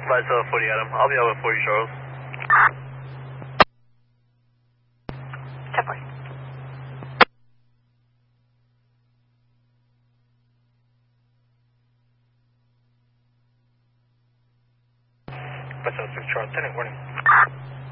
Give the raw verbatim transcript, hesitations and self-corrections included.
five seven forty Adam. I'll be over for you, Charles. ten forty. five seven six Charles, ten warning.